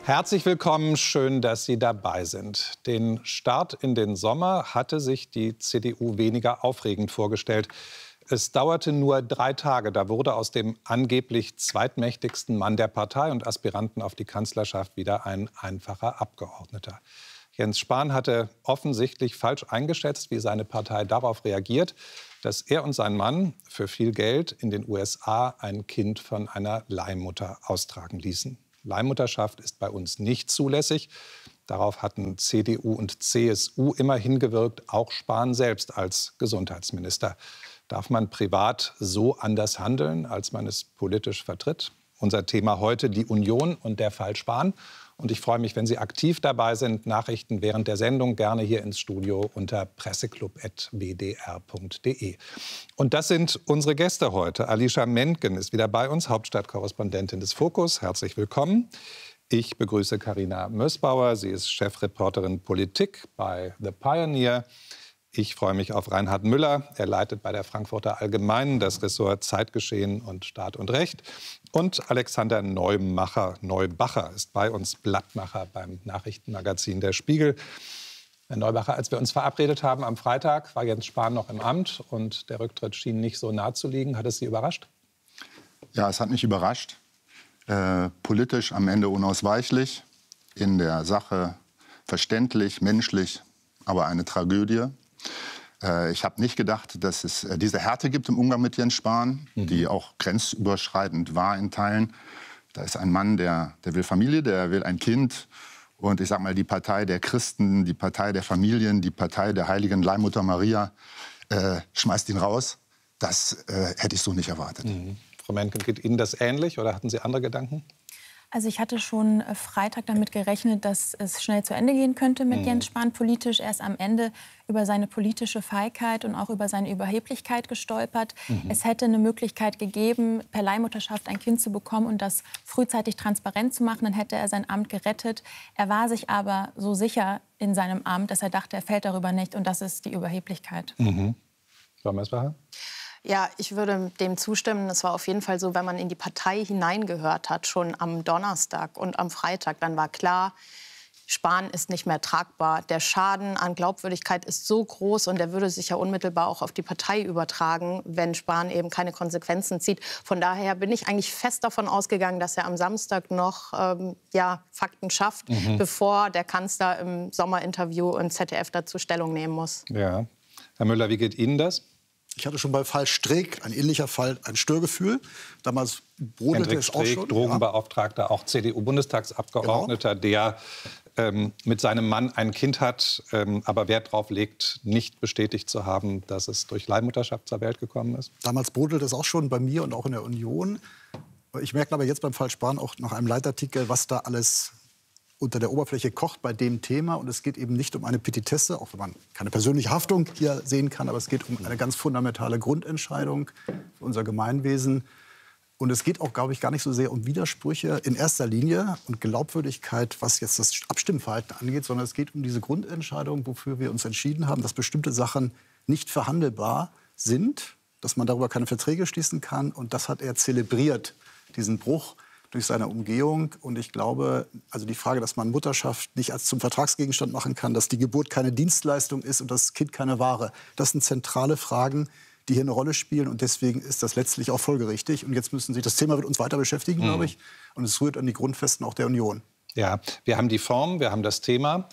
Herzlich willkommen, schön, dass Sie dabei sind. Den Start in den Sommer hatte sich die CDU weniger aufregend vorgestellt. Es dauerte nur 3 Tage, da wurde aus dem angeblich zweitmächtigsten Mann der Partei und Aspiranten auf die Kanzlerschaft wieder ein einfacher Abgeordneter. Jens Spahn hatte offensichtlich falsch eingeschätzt, wie seine Partei darauf reagiert, dass er und sein Mann für viel Geld in den USA ein Kind von einer Leihmutter austragen ließen. Leihmutterschaft ist bei uns nicht zulässig. Darauf hatten CDU und CSU immer hingewirkt, auch Spahn selbst als Gesundheitsminister. Darf man privat so anders handeln, als man es politisch vertritt? Unser Thema heute die Union und der Fall Spahn. Und ich freue mich, wenn Sie aktiv dabei sind. Nachrichten während der Sendung gerne hier ins Studio unter presseclub.wdr.de. Und das sind unsere Gäste heute. Alicia Mentgen ist wieder bei uns, Hauptstadtkorrespondentin des Fokus. Herzlich willkommen. Ich begrüße Carina Mössbauer. Sie ist Chefreporterin Politik bei The Pioneer. Ich freue mich auf Reinhard Müller. Er leitet bei der Frankfurter Allgemeinen das Ressort Zeitgeschehen und Staat und Recht. Und Alexander Neubacher ist bei uns, Blattmacher beim Nachrichtenmagazin Der Spiegel. Herr Neubacher, als wir uns verabredet haben am Freitag, war Jens Spahn noch im Amt und der Rücktritt schien nicht so nah zu liegen. Hat es Sie überrascht? Ja, es hat mich überrascht. Politisch am Ende unausweichlich, in der Sache verständlich, menschlich, aber eine Tragödie. Ich habe nicht gedacht, dass es diese Härte gibt im Umgang mit Jens Spahn, die auch grenzüberschreitend war in Teilen. Da ist ein Mann, der will Familie, der will ein Kind. Und ich sage mal, die Partei der Christen, die Partei der Familien, die Partei der heiligen Leihmutter Maria schmeißt ihn raus. Das hätte ich so nicht erwartet. Frau Mentgen, geht Ihnen das ähnlich oder hatten Sie andere Gedanken? Also ich hatte schon Freitag damit gerechnet, dass es schnell zu Ende gehen könnte mit Jens Spahn politisch. Er ist am Ende über seine politische Feigheit und auch über seine Überheblichkeit gestolpert. Es hätte eine Möglichkeit gegeben, per Leihmutterschaft ein Kind zu bekommen und das frühzeitig transparent zu machen. Dann hätte er sein Amt gerettet. Er war sich aber so sicher in seinem Amt, dass er dachte, er fällt darüber nicht. Und das ist die Überheblichkeit. Frau Mössbauer? Ja, ich würde dem zustimmen. Es war auf jeden Fall so, wenn man in die Partei hineingehört hat, schon am Donnerstag und am Freitag, dann war klar, Spahn ist nicht mehr tragbar. Der Schaden an Glaubwürdigkeit ist so groß und der würde sich ja unmittelbar auch auf die Partei übertragen, wenn Spahn eben keine Konsequenzen zieht. Von daher bin ich eigentlich fest davon ausgegangen, dass er am Samstag noch Fakten schafft, bevor der Kanzler im Sommerinterview im ZDF dazu Stellung nehmen muss. Ja. Herr Müller, wie geht Ihnen das? Ich hatte schon bei Fall Streeck, ein ähnlicher Fall, ein Störgefühl. Damals brodelte es auch schon. Drogenbeauftragter, auch CDU-Bundestagsabgeordneter, der mit seinem Mann ein Kind hat, aber Wert darauf legt, nicht bestätigt zu haben, dass es durch Leihmutterschaft zur Welt gekommen ist. Damals brodelte es auch schon bei mir und auch in der Union. Ich merke aber jetzt beim Fall Spahn auch nach einem Leitartikel, was da alles unter der Oberfläche kocht bei dem Thema. Und es geht eben nicht um eine Petitesse, auch wenn man keine persönliche Haftung hier sehen kann, aber es geht um eine ganz fundamentale Grundentscheidung für unser Gemeinwesen. Und es geht auch, glaube ich, gar nicht so sehr um Widersprüche in erster Linie und Glaubwürdigkeit, was jetzt das Abstimmverhalten angeht, sondern es geht um diese Grundentscheidung, wofür wir uns entschieden haben, dass bestimmte Sachen nicht verhandelbar sind, dass man darüber keine Verträge schließen kann. Und das hat er zelebriert, diesen Bruch durch seine Umgehung. Und ich glaube, also die Frage, dass man Mutterschaft nicht als zum Vertragsgegenstand machen kann, dass die Geburt keine Dienstleistung ist und das Kind keine Ware, das sind zentrale Fragen, die hier eine Rolle spielen. Und deswegen ist das letztlich auch folgerichtig. Und jetzt müssen Sie, das Thema wird uns weiter beschäftigen, glaube ich. Und es rührt an die Grundfesten auch der Union. Ja, wir haben die Form, wir haben das Thema.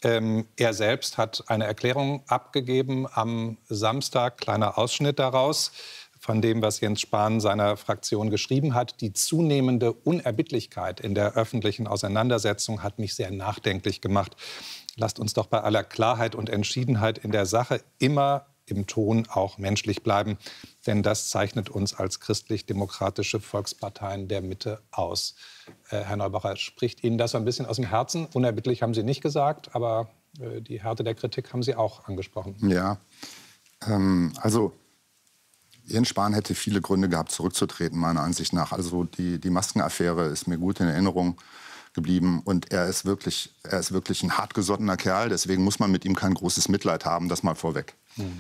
Er selbst hat eine Erklärung abgegeben am Samstag, kleiner Ausschnitt daraus, von dem, was Jens Spahn seiner Fraktion geschrieben hat. Die zunehmende Unerbittlichkeit in der öffentlichen Auseinandersetzung hat mich sehr nachdenklich gemacht. Lasst uns doch bei aller Klarheit und Entschiedenheit in der Sache immer im Ton auch menschlich bleiben. Denn das zeichnet uns als christlich-demokratische Volksparteien der Mitte aus. Herr Neubacher, spricht Ihnen das so ein bisschen aus dem Herzen? Unerbittlich haben Sie nicht gesagt, aber die Härte der Kritik haben Sie auch angesprochen. Ja, also Jens Spahn hätte viele Gründe gehabt, zurückzutreten, meiner Ansicht nach. Also die Maskenaffäre ist mir gut in Erinnerung geblieben. Und er ist wirklich ein hartgesottener Kerl. Deswegen muss man mit ihm kein großes Mitleid haben, das mal vorweg.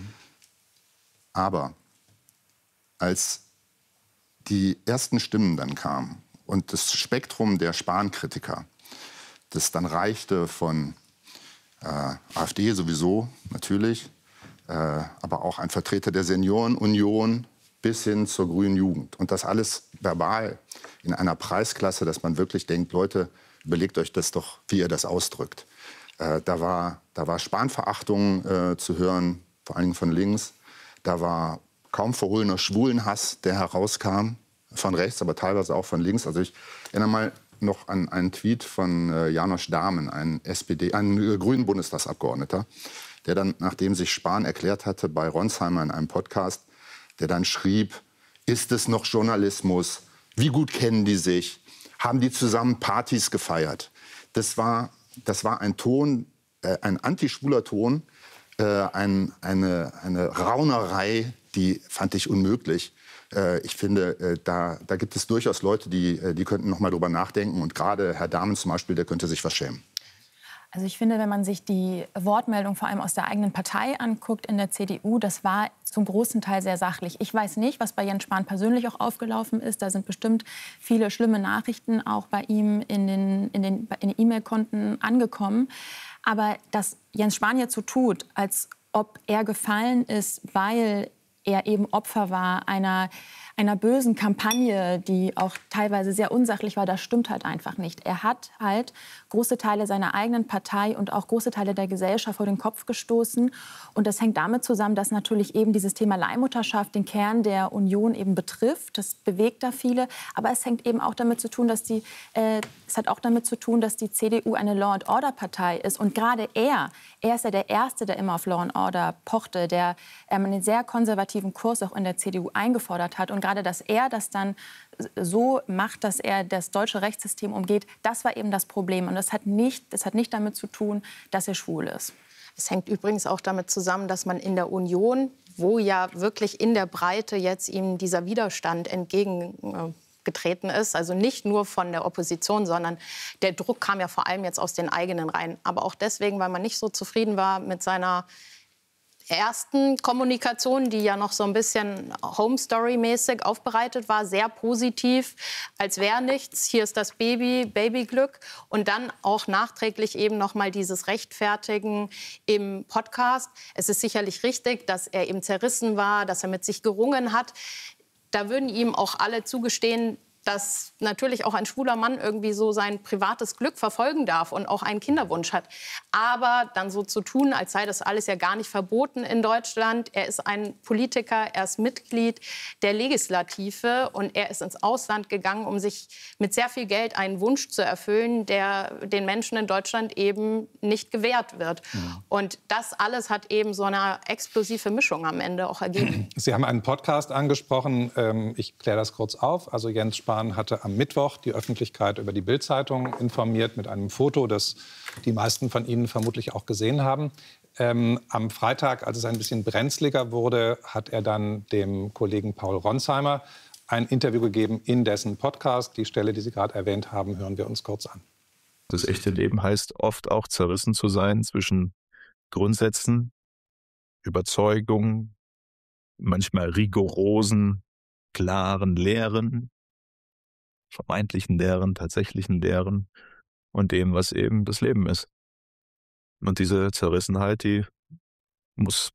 Aber als die ersten Stimmen dann kamen und das Spektrum der Spahn-Kritiker das dann reichte von AfD sowieso natürlich, aber auch ein Vertreter der Seniorenunion bis hin zur Grünen Jugend. Und das alles verbal in einer Preisklasse, dass man wirklich denkt, Leute, überlegt euch das doch, wie ihr das ausdrückt. Da war Spahn-Verachtung zu hören, vor allen Dingen von links. Da war kaum verhohlener Schwulenhass, der herauskam, von rechts, aber teilweise auch von links. Also ich erinnere mal noch an einen Tweet von Janosch Dahmen, ein grünen Bundestagsabgeordneter, der dann, nachdem sich Spahn erklärt hatte bei Ronsheimer in einem Podcast, der dann schrieb, ist es noch Journalismus? Wie gut kennen die sich? Haben die zusammen Partys gefeiert? Das war ein Ton, ein antischwuler Ton, eine Raunerei, die fand ich unmöglich. Ich finde, da gibt es durchaus Leute, die könnten noch mal drüber nachdenken. Und gerade Herr Dahmen zum Beispiel, der könnte sich was schämen. Also ich finde, wenn man sich die Wortmeldung vor allem aus der eigenen Partei anguckt in der CDU, das war zum großen Teil sehr sachlich. Ich weiß nicht, was bei Jens Spahn persönlich auch aufgelaufen ist. Da sind bestimmt viele schlimme Nachrichten auch bei ihm in den E-Mail-Konten angekommen. Aber dass Jens Spahn jetzt so tut, als ob er gefallen ist, weil er eben Opfer war einer bösen Kampagne, die auch teilweise sehr unsachlich war, das stimmt halt einfach nicht. Er hat halt große Teile seiner eigenen Partei und auch große Teile der Gesellschaft vor den Kopf gestoßen. Und das hängt damit zusammen, dass natürlich eben dieses Thema Leihmutterschaft den Kern der Union eben betrifft. Das bewegt da viele. Aber es hängt eben auch damit zu tun, dass die CDU eine Law-and-Order-Partei ist. Und gerade er ist ja der Erste, der immer auf Law and Order pochte, der einen sehr konservativen Kurs auch in der CDU eingefordert hat. Und gerade, dass er das dann so macht, dass er das deutsche Rechtssystem umgeht, das war eben das Problem. Und das hat nicht damit zu tun, dass er schwul ist. Es hängt übrigens auch damit zusammen, dass man in der Union, wo ja wirklich in der Breite jetzt ihm dieser Widerstand entgegengetreten ist, also nicht nur von der Opposition, sondern der Druck kam ja vor allem jetzt aus den eigenen Reihen. Aber auch deswegen, weil man nicht so zufrieden war mit seiner ersten Kommunikation, die ja noch so ein bisschen Home-Story-mäßig aufbereitet war, sehr positiv, als wäre nichts, hier ist das Babyglück. Und dann auch nachträglich eben noch mal dieses Rechtfertigen im Podcast. Es ist sicherlich richtig, dass er eben zerrissen war, dass er mit sich gerungen hat. Da würden ihm auch alle zugestehen, dass natürlich auch ein schwuler Mann irgendwie so sein privates Glück verfolgen darf und auch einen Kinderwunsch hat. Aber dann so zu tun, als sei das alles ja gar nicht verboten in Deutschland. Er ist ein Politiker, er ist Mitglied der Legislative und er ist ins Ausland gegangen, um sich mit sehr viel Geld einen Wunsch zu erfüllen, der den Menschen in Deutschland eben nicht gewährt wird. Ja. Und das alles hat eben so eine explosive Mischung am Ende auch ergeben. Sie haben einen Podcast angesprochen. Ich kläre das kurz auf. Also Jens Spahn hatte am Mittwoch die Öffentlichkeit über die Bild-Zeitung informiert mit einem Foto, das die meisten von Ihnen vermutlich auch gesehen haben. Am Freitag, als es ein bisschen brenzliger wurde, hat er dann dem Kollegen Paul Ronsheimer ein Interview gegeben in dessen Podcast. Die Stelle, die Sie gerade erwähnt haben, hören wir uns kurz an. Das echte Leben heißt oft auch zerrissen zu sein zwischen Grundsätzen, Überzeugungen, manchmal rigorosen, klaren Lehren, vermeintlichen Lehren, tatsächlichen Lehren und dem, was eben das Leben ist. Und diese Zerrissenheit, die muss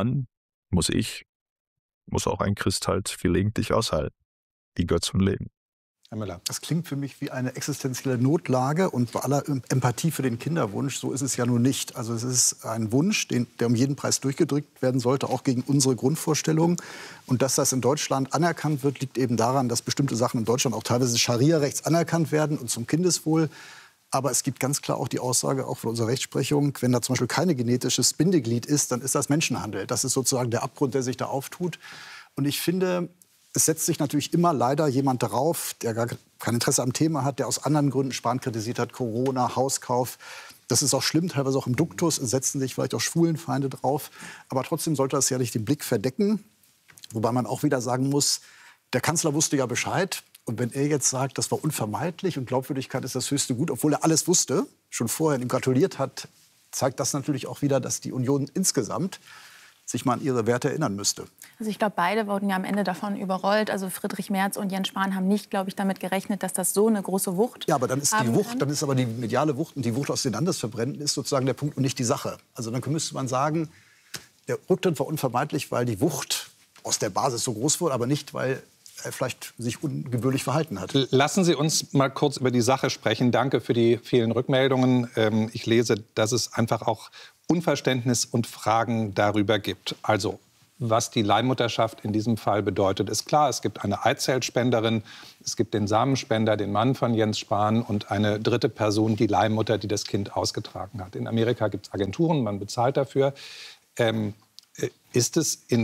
auch ein Christ halt gelegentlich aushalten. Die gehört zum Leben. Herr Müller. Das klingt für mich wie eine existenzielle Notlage und bei aller Empathie für den Kinderwunsch, so ist es ja nun nicht. Also es ist ein Wunsch, der um jeden Preis durchgedrückt werden sollte, auch gegen unsere Grundvorstellungen. Und dass das in Deutschland anerkannt wird, liegt eben daran, dass bestimmte Sachen in Deutschland auch teilweise Scharia-rechts anerkannt werden und zum Kindeswohl. Aber es gibt ganz klar auch die Aussage, auch von unserer Rechtsprechung, wenn da zum Beispiel kein genetisches Bindeglied ist, dann ist das Menschenhandel. Das ist sozusagen der Abgrund, der sich da auftut. Und ich finde, es setzt sich natürlich immer leider jemand darauf, der gar kein Interesse am Thema hat, der aus anderen Gründen Spahn kritisiert hat, Corona, Hauskauf. Das ist auch schlimm, teilweise auch im Duktus. Es setzen sich vielleicht auch Schwulenfeinde drauf. Aber trotzdem sollte das ja nicht den Blick verdecken. Wobei man auch wieder sagen muss, der Kanzler wusste ja Bescheid. Und wenn er jetzt sagt, das war unvermeidlich und Glaubwürdigkeit ist das höchste Gut, obwohl er alles wusste, schon vorher ihm gratuliert hat, zeigt das natürlich auch wieder, dass die Union insgesamt sich mal an ihre Werte erinnern müsste. Also ich glaube, beide wurden ja am Ende davon überrollt. Also Friedrich Merz und Jens Spahn haben nicht, glaube ich, damit gerechnet, dass das so eine große Wucht Ja, aber dann ist die Wucht, dann ist aber die mediale Wucht und die Wucht aus den Landesverbänden ist sozusagen der Punkt und nicht die Sache. Also dann müsste man sagen, der Rücktritt war unvermeidlich, weil die Wucht aus der Basis so groß wurde, aber nicht, weil er vielleicht sich ungebührlich verhalten hat. Lassen Sie uns mal kurz über die Sache sprechen. Danke für die vielen Rückmeldungen. Ich lese, dass es einfach auch Unverständnis und Fragen darüber gibt. Also, was die Leihmutterschaft in diesem Fall bedeutet, ist klar. Es gibt eine Eizellspenderin, es gibt den Samenspender, den Mann von Jens Spahn und eine dritte Person, die Leihmutter, die das Kind ausgetragen hat. In Amerika gibt es Agenturen, man bezahlt dafür. Ist es in